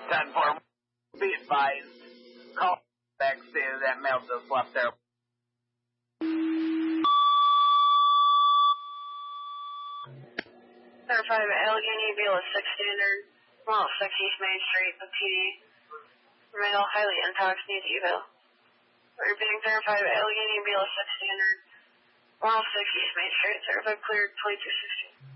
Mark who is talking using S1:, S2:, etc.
S1: 10-4. Be advised. Call back to that male just left there.
S2: Center 5 Allegheny, BLS 6 standard. 106 East Main Street, the PD. Male, highly intox, needs eval. We're being Center 5 Allegheny, BLS 6 standard. 106 East Main Street, Center 5 cleared, 2216.